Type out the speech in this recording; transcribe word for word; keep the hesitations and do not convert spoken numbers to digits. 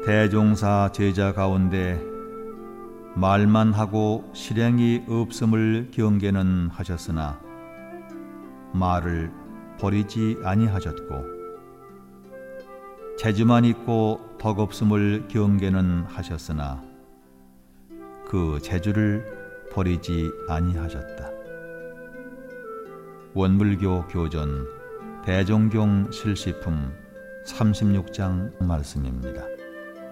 대종사 제자 가운데 말만 하고 실행이 없음을 경계는 하셨으나 말을 버리지 아니하셨고, 재주만 있고 덕없음을 경계는 하셨으나 그 재주를 버리지 아니하셨다. 원불교 교전 대종경 실시품 삼십육 장 말씀입니다.